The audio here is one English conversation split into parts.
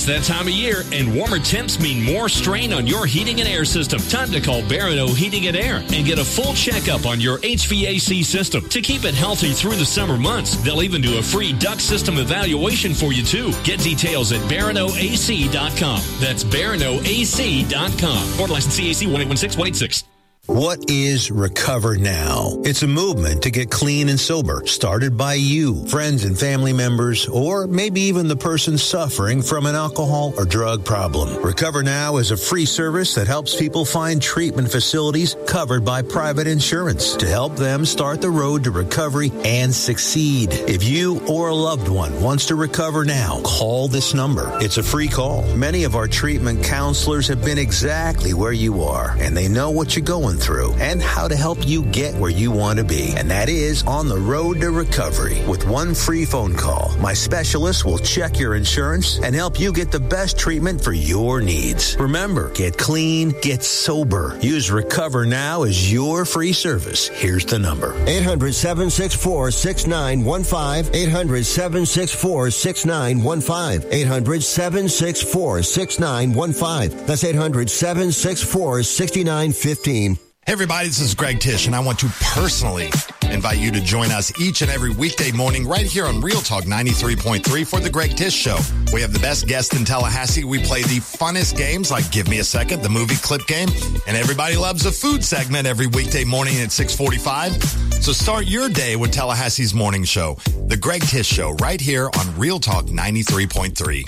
It's that time of year, and warmer temps mean more strain on your heating and air system. Time to call Barano Heating and Air and get a full checkup on your HVAC system to keep it healthy through the summer months. They'll even do a free duct system evaluation for you, too. Get details at BaranoAC.com. That's BaranoAC.com. Board license CAC 1816186. What is Recover Now? It's a movement to get clean and sober, started by you, friends and family members, or maybe even the person suffering from an alcohol or drug problem. Recover Now is a free service that helps people find treatment facilities covered by private insurance to help them start the road to recovery and succeed. If you or a loved one wants to recover now, call this number. It's a free call. Many of our treatment counselors have been exactly where you are, and they know what you're going through and how to help you get where you want to be. And that is on the road to recovery. With one free phone call, my specialist will check your insurance and help you get the best treatment for your needs. Remember, get clean, get sober. Use Recover Now as your free service. Here's the number. 800-764-6915. 800-764-6915. 800-764-6915. That's 800-764-6915. Hey everybody, this is Greg Tish, and I want to personally invite you to join us each and every weekday morning right here on Real Talk 93.3 for the Greg Tish Show. We have the best guests in Tallahassee. We play the funnest games like Give Me a Second, the movie clip game, and everybody loves a food segment every weekday morning at 6:45. So start your day with Tallahassee's morning show, the Greg Tish Show, right here on Real Talk 93.3.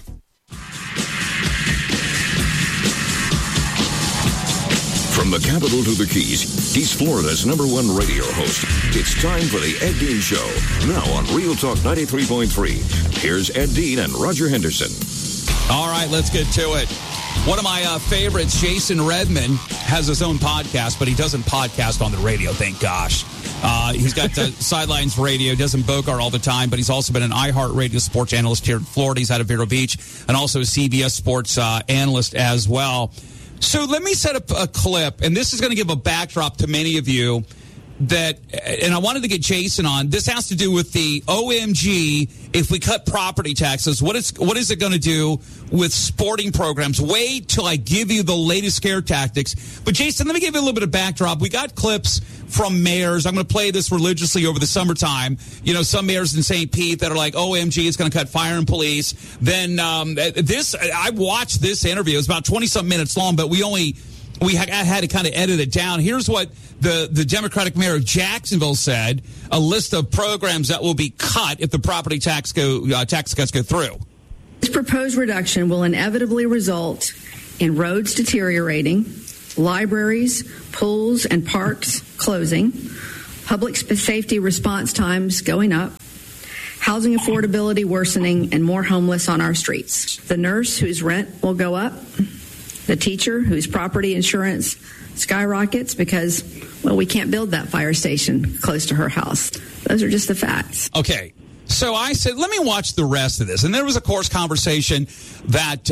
From the capital to the Keys, he's Florida's #1 radio host. It's time for the Ed Dean Show, now on Real Talk 93.3. Here's Ed Dean and Roger Henderson. All right, let's get to it. One of my favorites, Jason Redman, has his own podcast, but he doesn't podcast on the radio, thank gosh. He's got Sidelines Radio, does in Bocar all the time, but he's also been an iHeartRadio sports analyst here in Florida. He's out of Vero Beach, and also a CBS sports analyst as well. So let me set up a clip, and this is going to give a backdrop to many of you that, and I wanted to get Jason on. This has to do with the OMG, if we cut property taxes, what is it going to do with sporting programs? Wait till I give you the latest scare tactics. But Jason, let me give you a little bit of backdrop. We got clips from mayors. I'm going to play this religiously over the summertime. You know, some mayors in St. Pete that are like, OMG, it's going to cut fire and police. Then I watched this interview. It was about 20-something minutes long, but I had to kind of edit it down. Here's what the Democratic mayor of Jacksonville said, a list of programs that will be cut if the property tax cuts go through. This proposed reduction will inevitably result in roads deteriorating, libraries, pools, and parks closing, public safety response times going up, housing affordability worsening, and more homeless on our streets. The nurse whose rent will go up, the teacher whose property insurance skyrockets because, well, we can't build that fire station close to her house. Those are just the facts. Okay. So I said, let me watch the rest of this. And there was, of course, conversation that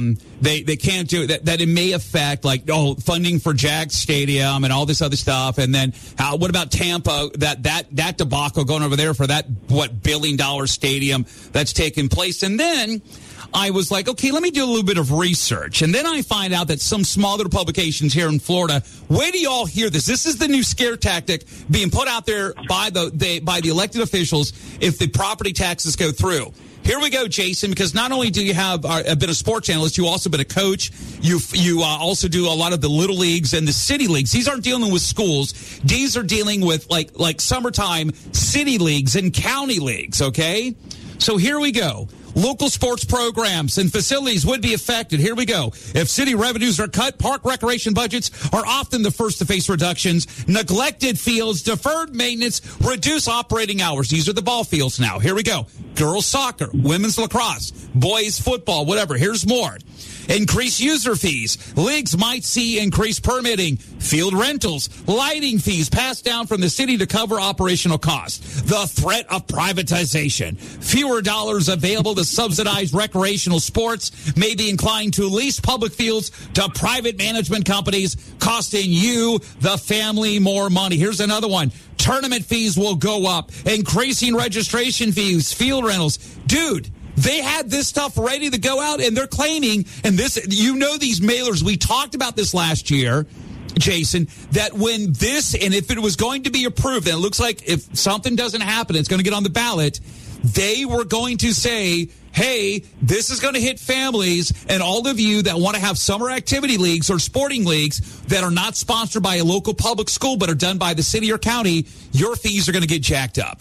they can't do it, that it may affect, like, funding for Jags Stadium and all this other stuff. And then what about Tampa, that debacle going over there for that, $1 billion stadium that's taking place. And then I was like, okay, let me do a little bit of research. And then I find out that some smaller publications here in Florida, wait till you all hear this. This is the new scare tactic being put out there by the elected officials if the property taxes go through. Here we go, Jason, because not only do you have been a sports analyst, you've also been a coach. You also do a lot of the little leagues and the city leagues. These aren't dealing with schools. These are dealing with like summertime city leagues and county leagues, okay? So here we go. Local sports programs and facilities would be affected. Here we go. If city revenues are cut, park recreation budgets are often the first to face reductions. Neglected fields, deferred maintenance, reduce operating hours. These are the ball fields now. Here we go. Girls soccer, women's lacrosse, boys football, whatever. Here's more. Increase user fees. Leagues might see increased permitting, field rentals, lighting fees passed down from the city to cover operational costs. The threat of privatization. Fewer dollars available to subsidize recreational sports, may be inclined to lease public fields to private management companies, costing you, the family, more money. Here's another one. Tournament fees will go up, increasing registration fees, field rentals. Dude, They had this stuff ready to go out, and they're claiming, and this, these mailers, we talked about this last year, Jason, that when this, and if it was going to be approved, and it looks like if something doesn't happen, it's going to get on the ballot, they were going to say, hey, this is going to hit families, and all of you that want to have summer activity leagues or sporting leagues that are not sponsored by a local public school but are done by the city or county, your fees are going to get jacked up.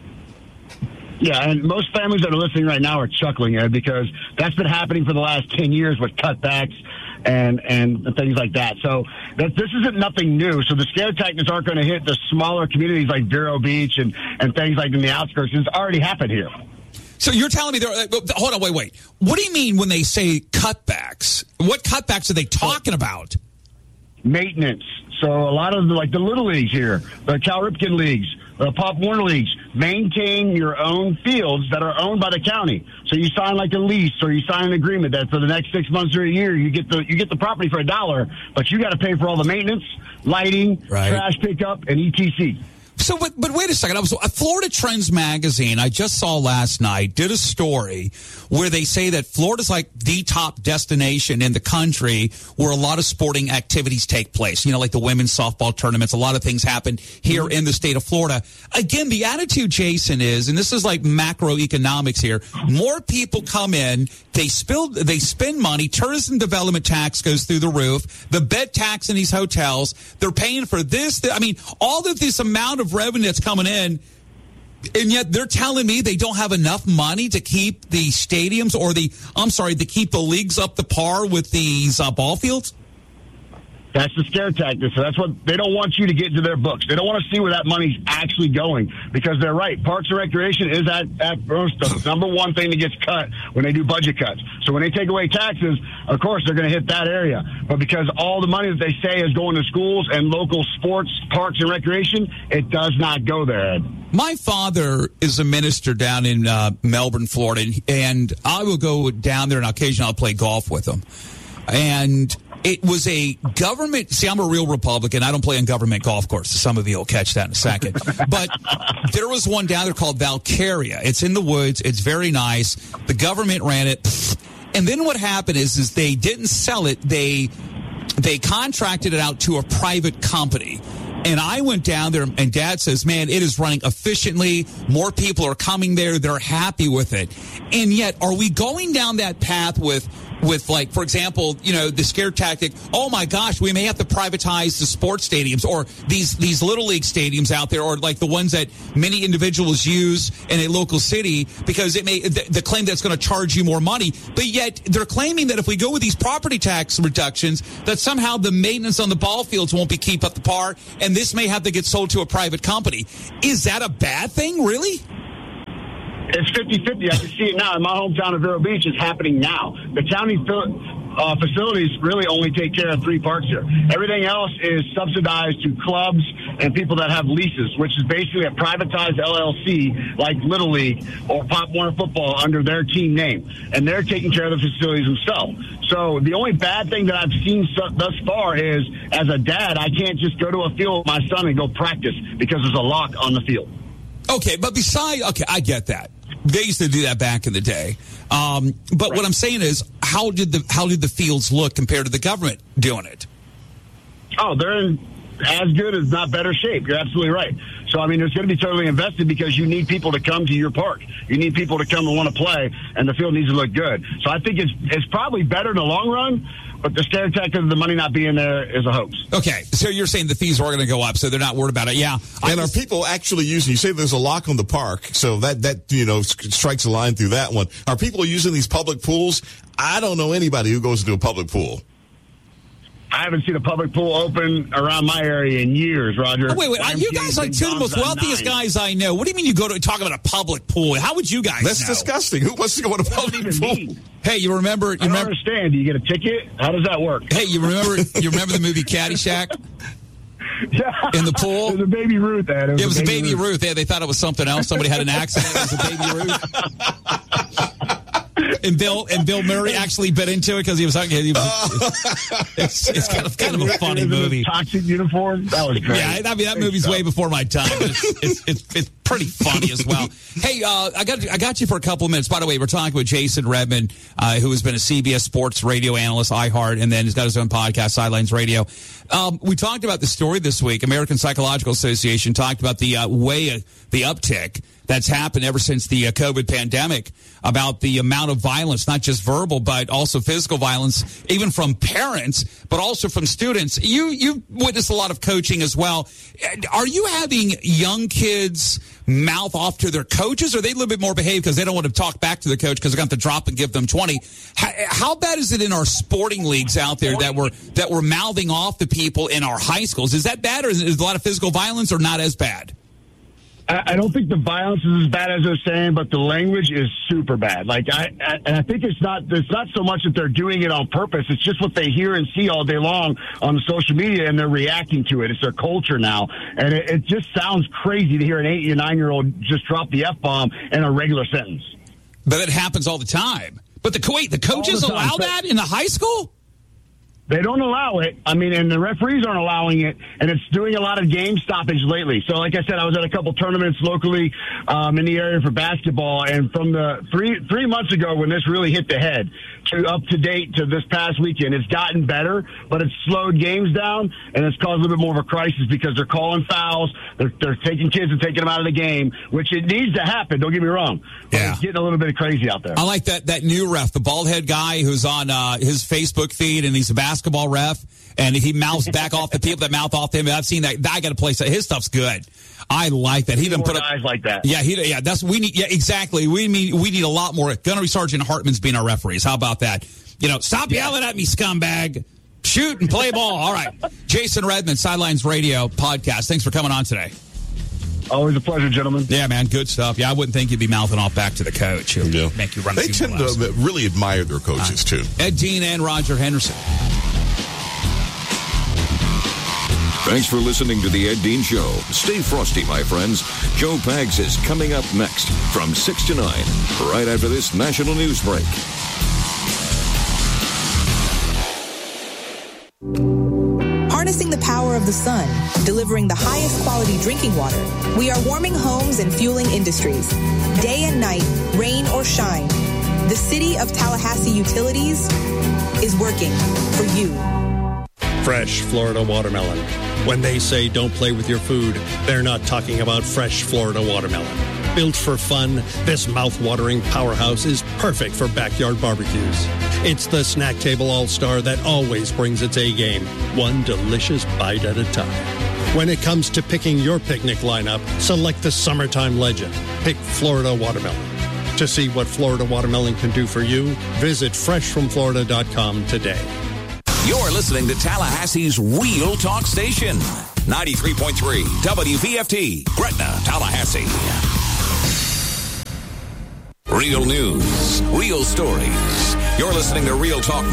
Yeah, and most families that are listening right now are chuckling, Ed, because that's been happening for the last 10 years with cutbacks and things like that. So this isn't nothing new. So the scare tactics aren't going to hit the smaller communities like Vero Beach and things like in the outskirts. It's already happened here. So you're telling me hold on, wait. What do you mean when they say cutbacks? What cutbacks are they talking about? Maintenance. So a lot of the Little Leagues here, the Cal Ripken Leagues, the Pop Warner Leagues, maintain your own fields that are owned by the county. So you sign like a lease or you sign an agreement that for the next 6 months or a year, you get the property for $1, but you got to pay for all the maintenance, lighting, trash pickup, and etc. So, but wait a second. Florida Trends magazine, I just saw last night, did a story where they say that Florida's like the top destination in the country where a lot of sporting activities take place. Like the women's softball tournaments, a lot of things happen here in the state of Florida. Again, the attitude, Jason, is, and this is like macroeconomics here, more people come in, they spend money, tourism development tax goes through the roof, the bed tax in these hotels, they're paying for this. All of this amount of revenue that's coming in, and yet they're telling me they don't have enough money to keep the stadiums to keep the leagues up to par with these ball fields? That's the scare tactic. So that's what they don't want you to get into their books. They don't want to see where that money's actually going, because they're right. Parks and Recreation is at first the number one thing that gets cut when they do budget cuts. So when they take away taxes, of course, they're going to hit that area. But because all the money that they say is going to schools and local sports, parks and recreation, it does not go there, Ed. My father is a minister down in Melbourne, Florida, and I will go down there and occasionally I'll play golf with him. And it was a government. See, I'm a real Republican. I don't play on government golf courses. Some of you will catch that in a second. But there was one down there called Valkyria. It's in the woods. It's very nice. The government ran it. And then what happened is they didn't sell it. They contracted it out to a private company. And I went down there, and Dad says, man, it is running efficiently. More people are coming there. They're happy with it. And yet, are we going down that path with like, for example, the scare tactic, oh my gosh, we may have to privatize the sports stadiums or these Little League stadiums out there, or like the ones that many individuals use in a local city, because it may, the claim that's going to charge you more money. But yet they're claiming that if we go with these property tax reductions, that somehow the maintenance on the ball fields won't be keep up to par, and this may have to get sold to a private company. Is that a bad thing, really? It's 50-50. I can see it now. In my hometown of Vero Beach, it's happening now. The county facilities really only take care of 3 parks here. Everything else is subsidized to clubs and people that have leases, which is basically a privatized LLC like Little League or Pop Warner Football under their team name. And they're taking care of the facilities themselves. So the only bad thing that I've seen thus far is, as a dad, I can't just go to a field with my son and go practice because there's a lock on the field. Okay, but I get that. They used to do that back in the day. But what I'm saying is, how did the fields look compared to the government doing it? Oh, they're in as good as not better shape. You're absolutely right. So, there's going to be totally invested because you need people to come to your park. You need people to come and want to play, and the field needs to look good. So I think it's probably better in the long run, but the scare tactic of the money not being there is a hoax. Okay, so you're saying the fees are going to go up, so they're not worried about it. Yeah. And are people actually using, you say there's a lock on the park, so that strikes a line through that one. Are people using these public pools? I don't know anybody who goes into a public pool. I haven't seen a public pool open around my area in years, Roger. Oh, wait. You guys are two of the most wealthiest guys I know. What do you mean you go to talk about a public pool? How would you guys That's know? Disgusting. Who wants to go in a public pool? Mean? Hey, you remember? I don't understand. Do you get a ticket? How does that work? Hey, you remember the movie Caddyshack? Yeah. In the pool? It was a Baby Ruth ad. It was a Baby Ruth. Yeah, they thought it was something else. Somebody had an accident. It was a Baby Ruth. And Bill Murray actually bit into it because he was. It's kind of a funny movie. Toxic uniform. That was great. Yeah, that movie's way before my time. But it's pretty funny as well. Hey, I got you for a couple of minutes. By the way, we're talking with Jason Redman, who has been a CBS Sports radio analyst, iHeart, and then he's got his own podcast, Sidelines Radio. We talked about the story this week. American Psychological Association talked about the the uptick that's happened ever since the COVID pandemic, about the amount of violence, not just verbal, but also physical violence, even from parents, but also from students. You witnessed a lot of coaching as well. Are you having young kids mouth off to their coaches, or are they a little bit more behaved because they don't want to talk back to the coach because they're going to have to drop and give them 20? How bad is it in our sporting leagues out there that we're mouthing off to people in our high schools? Is that bad, or is a lot of physical violence, or not as bad? I don't think the violence is as bad as they're saying, but the language is super bad. Like, I think it's not so much that they're doing it on purpose. It's just what they hear and see all day long on the social media, and they're reacting to it. It's their culture now. And it just sounds crazy to hear an 8 or 9-year-old just drop the F-bomb in a regular sentence. But it happens all the time. But the coaches allow that in the high school? They don't allow it. I mean, and the referees aren't allowing it, and it's doing a lot of game stoppage lately. So, like I said, I was at a couple tournaments locally in the area for basketball, and from the three months ago when this really hit the head to up to date to this past weekend, it's gotten better, but it's slowed games down, and it's caused a little bit more of a crisis because they're calling fouls, they're taking kids and taking them out of the game, which it needs to happen. Don't get me wrong. But it's getting a little bit crazy out there. I like that new ref, the bald head guy who's on his Facebook feed, and he's a basketball ref, and he mouths back off the people that mouth off him. I've seen that. I got to play. His stuff's good. I like that. He didn't put guys like that. Yeah, that's we need. Yeah, exactly. We need a lot more. Gunnery Sergeant Hartman's being our referees. How about that? Stop yelling at me, scumbag. Shoot and play ball. All right. Jason Redman, Sidelines Radio podcast. Thanks for coming on today. Always a pleasure, gentlemen. Yeah, man, good stuff. Yeah, I wouldn't think you'd be mouthing off back to the coach. He'll make you run. They tend to really admire their coaches too. Ed Dean and Roger Henderson. Thanks for listening to the Ed Dean Show. Stay frosty, my friends. Joe Pags is coming up next from 6 to 9, right after this national news break. Harnessing the power of the sun, delivering the highest quality drinking water, we are warming homes and fueling industries. Day and night, rain or shine, the City of Tallahassee Utilities is working for you. Fresh Florida watermelon. When they say don't play with your food, they're not talking about fresh Florida watermelon. Built for fun, this mouth-watering powerhouse is perfect for backyard barbecues. It's the snack table all-star that always brings its A-game, one delicious bite at a time. When it comes to picking your picnic lineup, select the summertime legend. Pick Florida watermelon. To see what Florida watermelon can do for you, visit freshfromflorida.com today. You're listening to Tallahassee's Real Talk Station. 93.3 WVFT, Gretna, Tallahassee. Real news, real stories. You're listening to Real Talk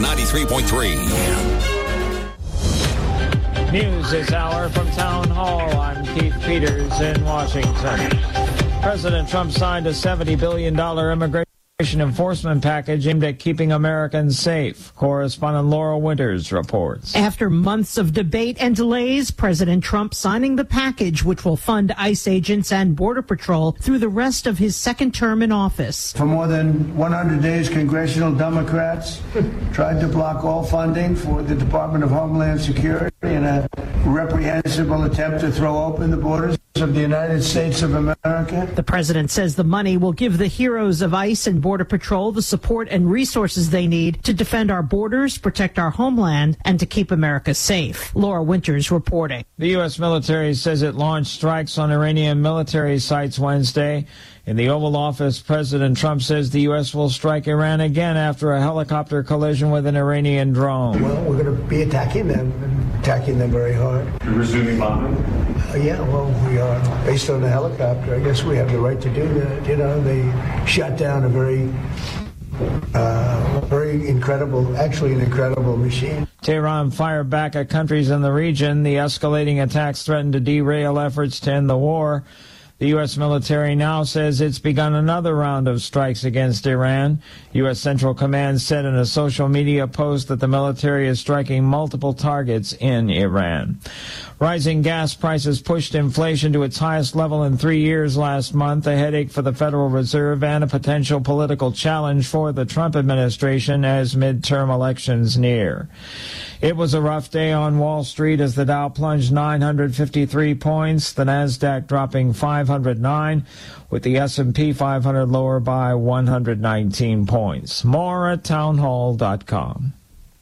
93.3. News this hour from Town Hall. I'm Keith Peters in Washington. President Trump signed a $70 billion immigration enforcement package aimed at keeping Americans safe. Correspondent Laura Winters reports. After months of debate and delays, President Trump signing the package, which will fund ICE agents and Border Patrol through the rest of his second term in office. For more than 100 days, congressional Democrats tried to block all funding for the Department of Homeland Security in a reprehensible attempt to throw open the borders of the United States of America. The president says the money will give the heroes of ICE and Border Patrol the support and resources they need to defend our borders, protect our homeland, and to keep America safe. Laura Winters reporting. The U.S. military says it launched strikes on Iranian military sites Wednesday. In the Oval Office, President Trump says the U.S. will strike Iran again after a helicopter collision with an Iranian drone. Well, we're going to be attacking them very hard. You're resuming bombing? Yeah, well, we are. Based on the helicopter, I guess we have the right to do that. You know, they shot down a very incredible, actually an incredible machine. Tehran fired back at countries in the region. The escalating attacks threatened to derail efforts to end the war. The U.S. military now says it's begun another round of strikes against Iran. U.S. Central Command said in a social media post that the military is striking multiple targets in Iran. Rising gas prices pushed inflation to its highest level in 3 years last month, a headache for the Federal Reserve and a potential political challenge for the Trump administration as midterm elections near. It was a rough day on Wall Street as the Dow plunged 953 points, the Nasdaq dropping 509, with the S&P 500 lower by 119 points. More at townhall.com.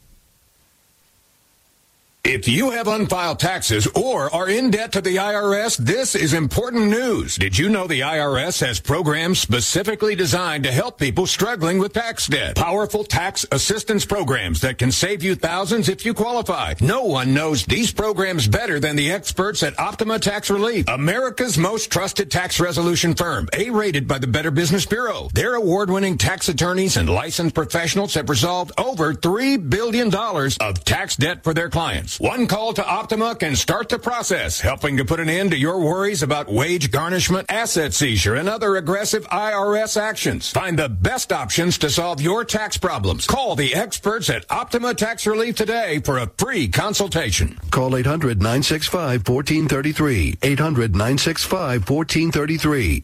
If you have unfiled taxes or are in debt to the IRS, this is important news. Did you know the IRS has programs specifically designed to help people struggling with tax debt? Powerful tax assistance programs that can save you thousands if you qualify. No one knows these programs better than the experts at Optima Tax Relief, America's most trusted tax resolution firm, A-rated by the Better Business Bureau. Their award-winning tax attorneys and licensed professionals have resolved over $3 billion of tax debt for their clients. One call to Optima can start the process, helping to put an end to your worries about wage garnishment, asset seizure, and other aggressive IRS actions. Find the best options to solve your tax problems. Call the experts at Optima Tax Relief today for a free consultation. Call 800-965-1433. 800-965-1433.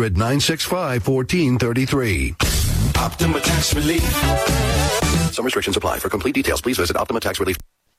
800-965-1433. Optima Tax Relief. Some restrictions apply. For complete details, please visit Optima Tax Relief.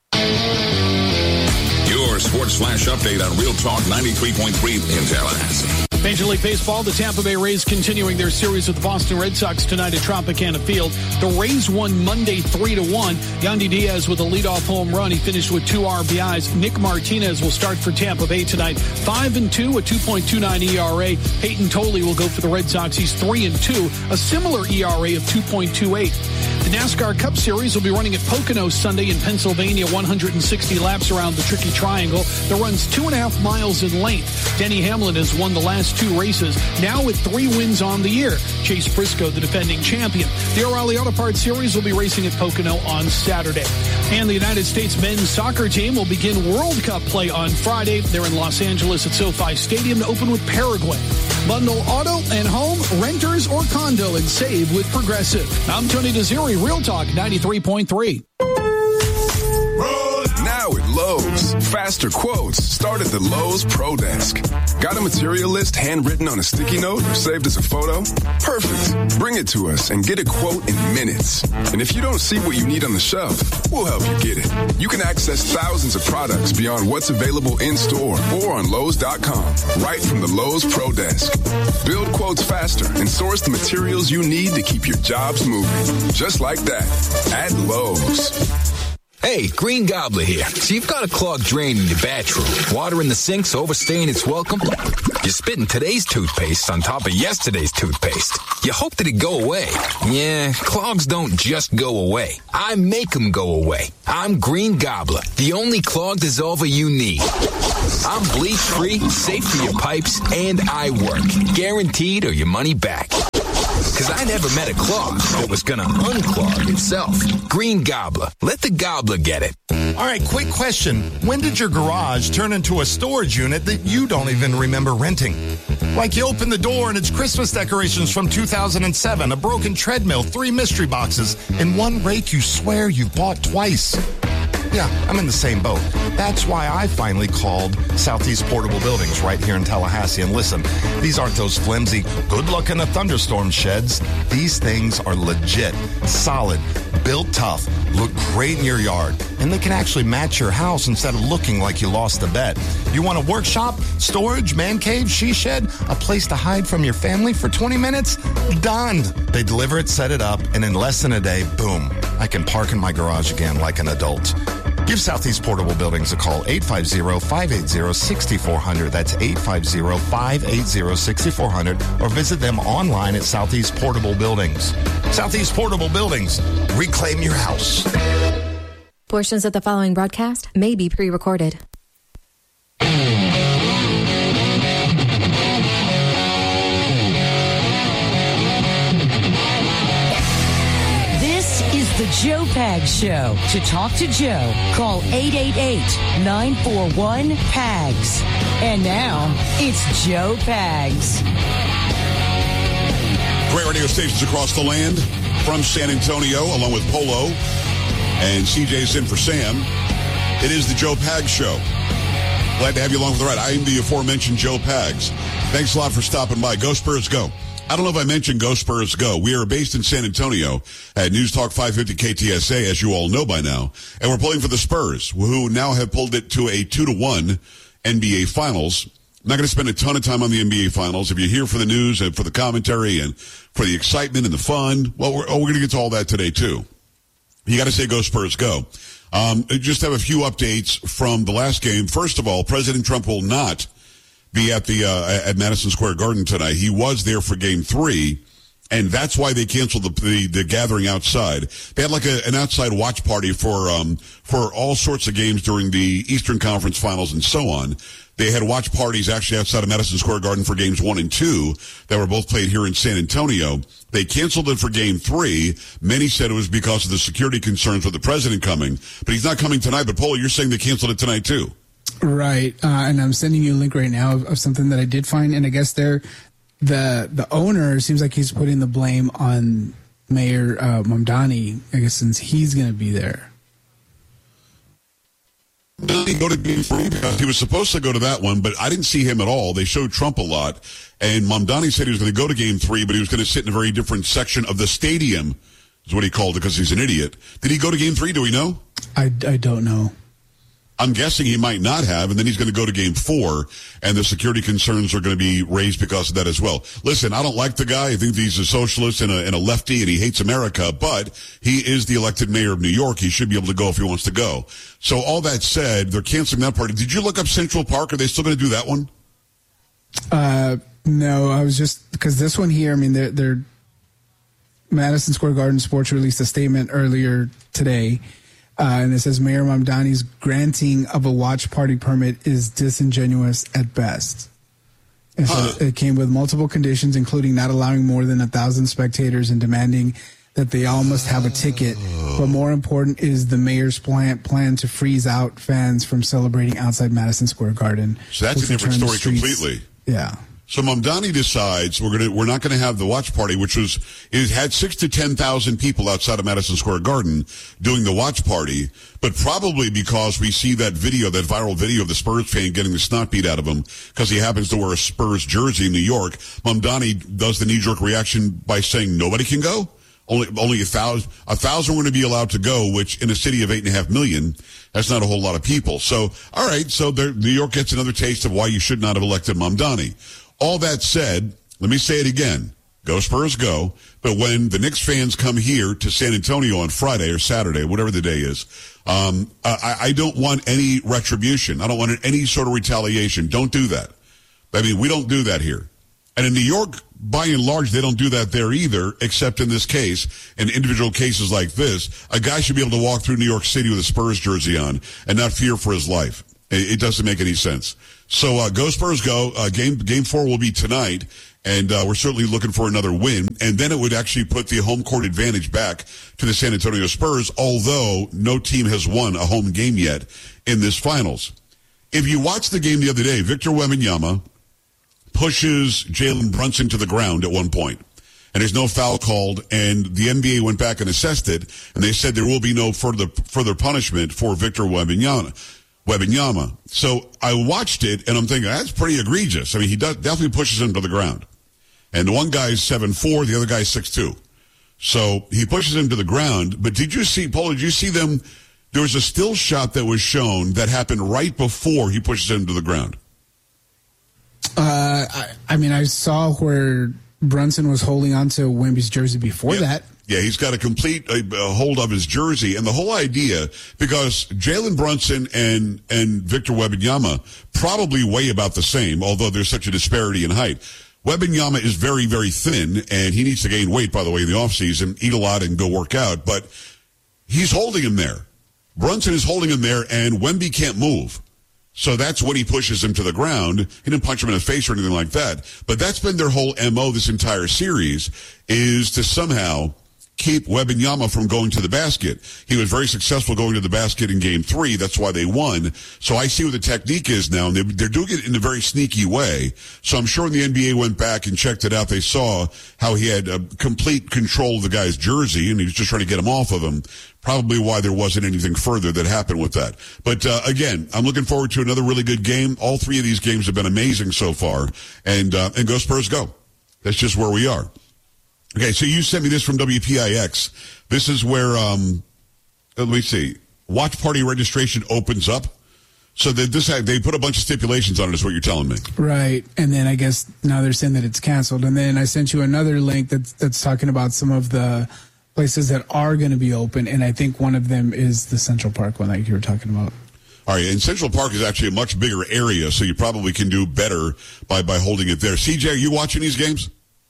Your Sports Flash update on Real Talk 93.3 in Tallahassee. Major League Baseball, the Tampa Bay Rays continuing their series with the Boston Red Sox tonight at Tropicana Field. The Rays won Monday 3-1. Yandy Diaz with a leadoff home run. He finished with 2 RBIs. Nick Martinez will start for Tampa Bay tonight. 5-2, a 2.29 ERA. Peyton Tolley will go for the Red Sox. He's 3-2, a similar ERA of 2.28. The NASCAR Cup Series will be running at Pocono Sunday in Pennsylvania, 160 laps around the Tricky Triangle that runs 2.5 miles in length. Denny Hamlin has won the last 2 races, now with 3 wins on the year. Chase Briscoe, the defending champion. The O'Reilly Auto Parts Series will be racing at Pocono on Saturday. And the United States men's soccer team will begin World Cup play on Friday. They're in Los Angeles at SoFi Stadium to open with Paraguay. Bundle auto and home, renters, or condo and save with Progressive. I'm Tony Desiri, Real Talk 93.3. Now at Lowe's, faster quotes start at the Lowe's Pro Desk. Got a material list handwritten on a sticky note or saved as a photo? Perfect. Bring it to us and get a quote in minutes. And if you don't see what you need on the shelf, we'll help you get it. You can access thousands of products beyond what's available in store or on Lowe's.com, right from the Lowe's Pro Desk. Build quotes faster and source the materials you need to keep your jobs moving. Just like that at Lowe's. Hey, Green Gobbler here. So you've got a clogged drain in your bathroom. Water in the sink's overstaying its welcome. You're spitting today's toothpaste on top of yesterday's toothpaste. You hope that it go away. Yeah, clogs don't just go away. I make them go away. I'm Green Gobbler, the only clog dissolver you need. I'm bleach-free, safe for your pipes, and I work. Guaranteed or your money back. Because I never met a clog that was going to unclog itself. Green Gobbler. Let the gobbler get it. All right, quick question. When did your garage turn into a storage unit that you don't even remember renting? Like you open the door and it's Christmas decorations from 2007, a broken treadmill, 3 mystery boxes, and 1 rake you swear you've bought twice. Yeah, I'm in the same boat. That's why I finally called Southeast Portable Buildings right here in Tallahassee. And listen, these aren't those flimsy, good luck in a thunderstorm sheds. These things are legit, solid, built tough, look great in your yard, and they can actually match your house instead of looking like you lost a bet. You want a workshop, storage, man cave, she shed, a place to hide from your family for 20 minutes? Done. They deliver it, set it up, and in less than a day, boom, I can park in my garage again like an adult. Give Southeast Portable Buildings a call, 850-580-6400. That's 850-580-6400. Or visit them online at Southeast Portable Buildings. Southeast Portable Buildings. Reclaim your house. Portions of the following broadcast may be pre-recorded. This is The Joe Pags Show. To talk to Joe, call 888-941-PAGS. And now, it's Joe Pags. Great radio stations across the land from San Antonio, along with Polo and CJ's in for Sam. It is the Joe Pags Show. Glad to have you along for the ride. I am the aforementioned Joe Pags. Thanks a lot for stopping by. Go Spurs, go. I don't know if I mentioned Go Spurs Go. We are based in San Antonio at News Talk 550 KTSA, as you all know by now. And we're pulling for the Spurs, who now have pulled it to a 2-1 NBA Finals. I'm not going to spend a ton of time on the NBA Finals. If you're here for the news and for the commentary and for the excitement and the fun, well, we're going to get to all that today, too. You got to say Go Spurs Go. Just have a few updates from the last game. First of all, President Trump will not be at at Madison Square Garden tonight. He was there for Game 3, and that's why they canceled the gathering outside. They had like an outside watch party for all sorts of games during the Eastern Conference Finals and so on. They had watch parties actually outside of Madison Square Garden for Games 1 and 2 that were both played here in San Antonio. They canceled it for Game 3. Many said it was because of the security concerns with the president coming, but he's not coming tonight. But Paul, you're saying they canceled it tonight too. Right, and I'm sending you a link right now of something that I did find, and I guess the owner seems like he's putting the blame on Mayor Mamdani, I guess, since he's going to be there. Did he go to Game 3? Because he was supposed to go to that one, but I didn't see him at all. They showed Trump a lot, and Mamdani said he was going to go to Game 3, but he was going to sit in a very different section of the stadium, is what he called it, because he's an idiot. Did he go to Game 3? Do we know? I don't know. I'm guessing he might not have, and then he's going to go to Game 4, and the security concerns are going to be raised because of that as well. Listen, I don't like the guy. I think he's a socialist and a lefty, and he hates America, but he is the elected mayor of New York. He should be able to go if he wants to go. So all that said, they're canceling that party. Did you look up Central Park? Are they still going to do that one? No, I was just, because this one here, I mean, they're Madison Square Garden Sports released a statement earlier today. And it says Mayor Mamdani's granting of a watch party permit is disingenuous at best. And so it came with multiple conditions, including not allowing more than 1,000 spectators and demanding that they all must have a ticket. But more important is the mayor's plan to freeze out fans from celebrating outside Madison Square Garden. So that's a different story completely. Yeah. So Mamdani decides we're not going to have the watch party, which had 6,000 to 10,000 people outside of Madison Square Garden doing the watch party, but probably because we see that viral video of the Spurs fan getting the snot beat out of him because he happens to wear a Spurs jersey in New York. Mamdani does the knee-jerk reaction by saying nobody can go. Only 1,000 are going to be allowed to go, which in a city of 8.5 million, that's not a whole lot of people. So, all right, so New York gets another taste of why you should not have elected Mamdani. All that said, let me say it again. Go Spurs, go. But when the Knicks fans come here to San Antonio on Friday or Saturday, whatever the day is, I don't want any retribution. I don't want any sort of retaliation. Don't do that. I mean, we don't do that here. And in New York, by and large, they don't do that there either, except in this case, in individual cases like this, a guy should be able to walk through New York City with a Spurs jersey on and not fear for his life. It doesn't make any sense. So go Spurs, go. Game 4 will be tonight, and we're certainly looking for another win. And then it would actually put the home court advantage back to the San Antonio Spurs, although no team has won a home game yet in this finals. If you watched the game the other day, Victor Wembanyama pushes Jalen Brunson to the ground at one point, and there's no foul called, and the NBA went back and assessed it, and they said there will be no further punishment for Victor Wembanyama. So I watched it, and I'm thinking, that's pretty egregious. I mean, he definitely pushes him to the ground. And the one guy is 7'4", the other guy is 6'2". So he pushes him to the ground. But did you see, Paul, did you see them? There was a still shot that was shown that happened right before he pushes him to the ground. I mean, I saw where Brunson was holding onto Wemby's jersey before that. Yeah, he's got a complete hold of his jersey. And the whole idea, because Jalen Brunson and Victor Wembanyama probably weigh about the same, although there's such a disparity in height. Wembanyama is very, very thin, and he needs to gain weight, by the way, in the offseason, eat a lot and go work out. But he's holding him there. Brunson is holding him there, and Wemby can't move. So that's when he pushes him to the ground. He didn't punch him in the face or anything like that. But that's been their whole MO this entire series, is to somehow keep Wembanyama from going to the basket. He was very successful going to the basket in Game 3. That's why they won. So I see what the technique is now, and they're doing it in a very sneaky way. So I'm sure when the NBA went back and checked it out, they saw how he had complete control of the guy's jersey, and he was just trying to get him off of him. Probably why there wasn't anything further that happened with that. But again, I'm looking forward to another really good game. All three of these games have been amazing so far, and go Spurs go. That's just where we are. Okay, so you sent me this from WPIX. This is where, let me see, watch party registration opens up. So they put a bunch of stipulations on it, is what you're telling me. Right, and then I guess now they're saying that it's canceled. And then I sent you another link that's talking about some of the places that are going to be open, and I think one of them is the Central Park one like you were talking about. All right, and Central Park is actually a much bigger area, so you probably can do better by holding it there. CJ, are you watching these games?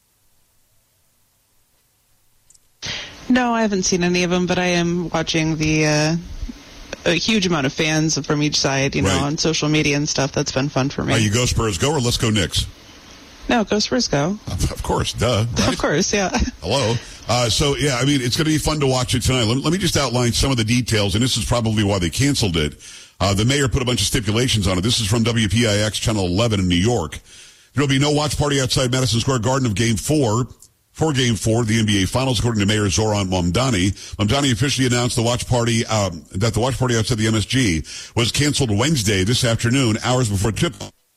No, I haven't seen any of them, but I am watching a huge amount of fans from each side, right, on social media and stuff. That's been fun for me. Are you go Spurs go or let's go Knicks? No, go Spurs go. Of course, duh. Right? Of course, yeah. Hello. So, yeah, I mean, it's going to be fun to watch it tonight. Let me just outline some of the details, and this is probably why they canceled it. The mayor put a bunch of stipulations on it. This is from WPIX Channel 11 in New York. There will be no watch party outside Madison Square Garden of Game 4. For Game 4 of the NBA Finals, according to Mayor Zoran Mamdani. Mamdani officially announced that the watch party outside the MSG was canceled Wednesday this afternoon, hours before tip.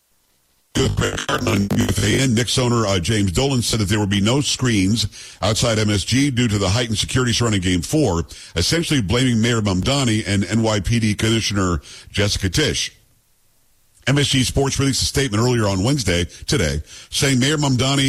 Knicks owner James Dolan said that there would be no screens outside MSG due to the heightened security surrounding Game 4, essentially blaming Mayor Mamdani and NYPD Commissioner Jessica Tisch. MSG Sports released a statement earlier on Wednesday, today, saying Mayor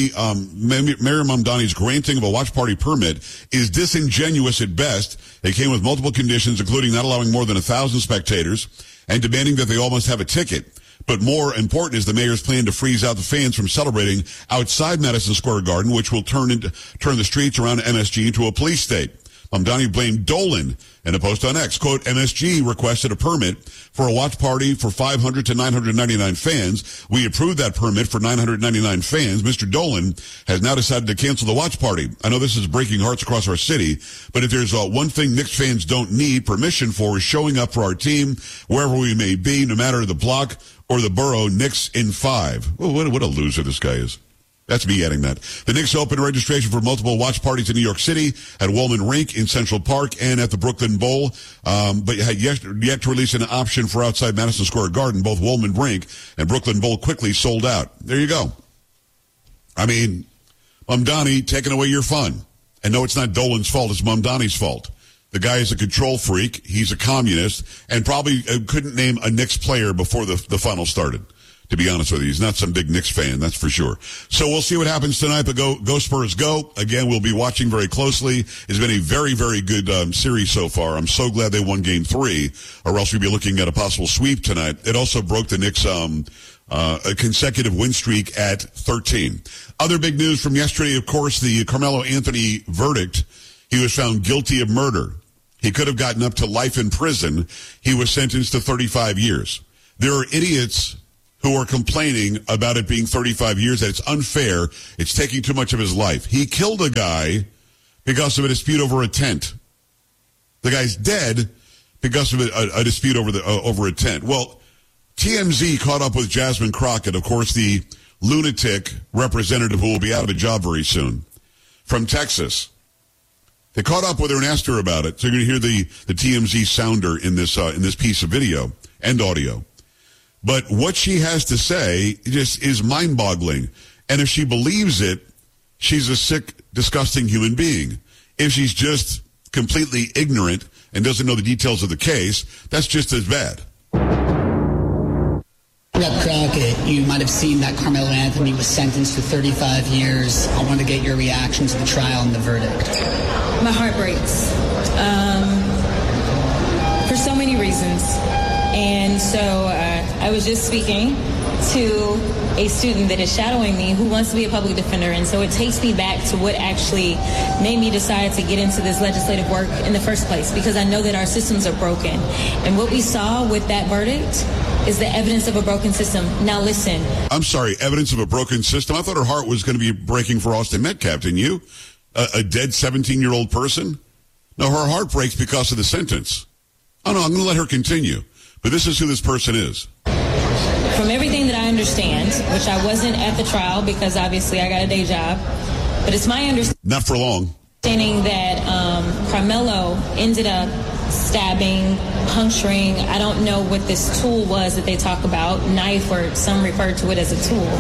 Mamdani's granting of a watch party permit is disingenuous at best. It came with multiple conditions, including not allowing more than 1,000 spectators and demanding that they all must have a ticket. But more important is the mayor's plan to freeze out the fans from celebrating outside Madison Square Garden, which will turn the streets around MSG into a police state. Mamdani blamed Dolan in a post on X. Quote, MSG requested a permit for a watch party for 500 to 999 fans. We approved that permit for 999 fans. Mr. Dolan has now decided to cancel the watch party. I know this is breaking hearts across our city, but if there's one thing Knicks fans don't need permission for is showing up for our team, wherever we may be, no matter the block or the borough. Knicks in 5. Well, what a loser this guy is. That's me adding that. The Knicks opened registration for multiple watch parties in New York City, at Woolman Rink, in Central Park, and at the Brooklyn Bowl, but had yet to release an option for outside Madison Square Garden. Both Woolman Rink and Brooklyn Bowl quickly sold out. There you go. I mean, Mamdani taking away your fun. And no, it's not Dolan's fault. It's Mamdani's fault. The guy is a control freak. He's a communist, and probably couldn't name a Knicks player before the final started. To be honest with you, he's not some big Knicks fan, that's for sure. So we'll see what happens tonight, but go Spurs go. Again, we'll be watching very closely. It's been a very, very good series so far. I'm so glad they won Game 3, or else we'd be looking at a possible sweep tonight. It also broke the Knicks' a consecutive win streak at 13. Other big news from yesterday, of course, the Carmelo Anthony verdict. He was found guilty of murder. He could have gotten up to life in prison. He was sentenced to 35 years. There are idiots who are complaining about it being 35 years, that it's unfair, it's taking too much of his life. He killed a guy because of a dispute over a tent. The guy's dead because of a dispute over a tent. Well, TMZ caught up with Jasmine Crockett, of course, the lunatic representative who will be out of a job very soon, from Texas. They caught up with her and asked her about it. So you're going to hear the TMZ sounder in this piece of video and audio. But what she has to say just is mind-boggling. And if she believes it, she's a sick, disgusting human being. If she's just completely ignorant and doesn't know the details of the case, that's just as bad. Rep. Crockett, you might have seen that Carmelo Anthony was sentenced to 35 years. I want to get your reaction to the trial and the verdict. My heart breaks for so many reasons. And so I was just speaking to a student that is shadowing me who wants to be a public defender. And so it takes me back to what actually made me decide to get into this legislative work in the first place, because I know that our systems are broken. And what we saw with that verdict is the evidence of a broken system. Now listen. I'm sorry, evidence of a broken system? I thought her heart was going to be breaking for Austin Metcalf, didn't you? a dead 17-year-old person? No, her heart breaks because of the sentence. Oh, no, I'm going to let her continue. But this is who this person is. From everything that I understand, which I wasn't at the trial because obviously I got a day job, but it's my understanding. Not for long. That Carmelo ended up stabbing, puncturing, I don't know what this tool was that they talk about, knife, or some refer to it as a tool.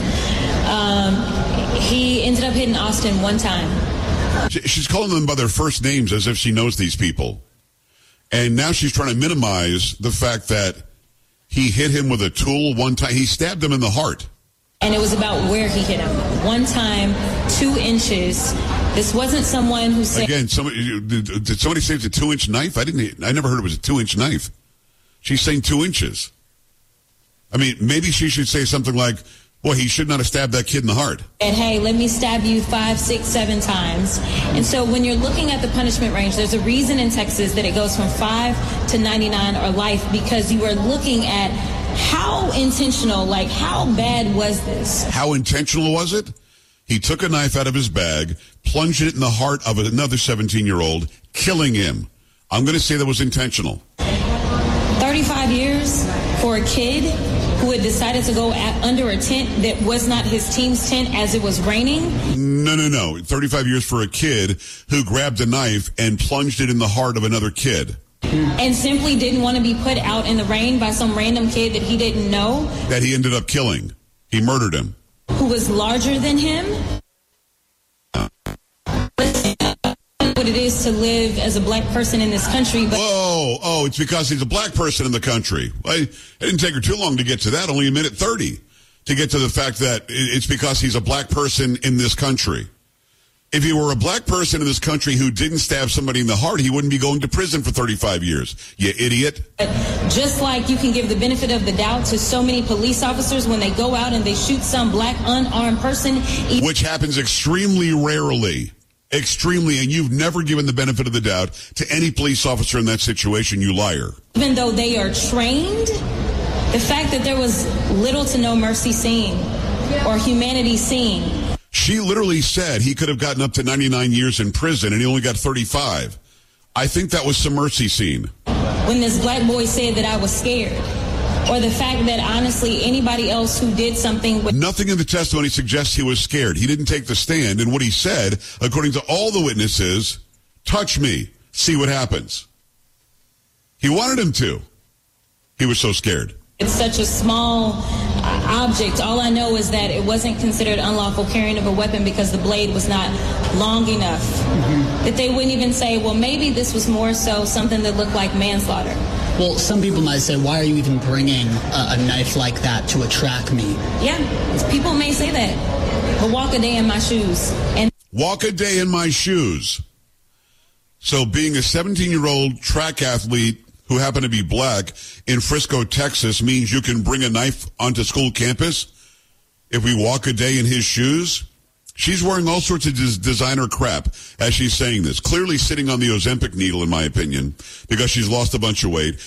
He ended up hitting Austin one time. She's calling them by their first names as if she knows these people. And now she's trying to minimize the fact that he hit him with a tool one time. He stabbed him in the heart. And it was about where he hit him. One time, 2 inches. This wasn't someone who said... Again, did somebody say it's a 2-inch knife? I never heard it was a 2-inch knife. She's saying 2 inches. I mean, maybe she should say something like, boy, he should not have stabbed that kid in the heart. And hey, let me stab you 5, 6, 7 times. And so when you're looking at the punishment range, there's a reason in Texas that it goes from 5 to 99 or life, because you are looking at how intentional, like how bad was this? How intentional was it? He took a knife out of his bag, plunged it in the heart of another 17-year-old, killing him. I'm going to say that was intentional. 35 years for a kid who had decided to go under a tent that was not his team's tent as it was raining? No. 35 years for a kid who grabbed a knife and plunged it in the heart of another kid. And simply didn't want to be put out in the rain by some random kid that he didn't know. That he ended up killing. He murdered him. Who was larger than him. What it is to live as a black person in this country. But Oh, it's because he's a black person in the country. It didn't take her too long to get to that, only a minute 30, to get to the fact that it's because he's a black person in this country. If he were a black person in this country who didn't stab somebody in the heart, he wouldn't be going to prison for 35 years. You idiot. Just like you can give the benefit of the doubt to so many police officers when they go out and they shoot some black unarmed person. Which happens extremely rarely. Extremely, and you've never given the benefit of the doubt to any police officer in that situation, you liar. Even though they are trained, the fact that there was little to no mercy seen or humanity seen. She literally said he could have gotten up to 99 years in prison and he only got 35. I think that was some mercy seen. When this black boy said that I was scared, or the fact that honestly anybody else who did something... Nothing in the testimony suggests he was scared. He didn't take the stand, and what he said, according to all the witnesses, touch me, see what happens. He wanted him to. He was so scared. It's such a small object. All I know is that it wasn't considered unlawful carrying of a weapon because the blade was not long enough. That they wouldn't even say, well, maybe this was more so something that looked like manslaughter. Well, some people might say, why are you even bringing a knife like that to a track meet? Yeah, people may say that. But walk a day in my shoes. And walk a day in my shoes. So being a 17-year-old track athlete who happened to be black in Frisco, Texas, means you can bring a knife onto school campus if we walk a day in his shoes? She's wearing all sorts of designer crap as she's saying this. Clearly sitting on the Ozempic needle, in my opinion, because she's lost a bunch of weight.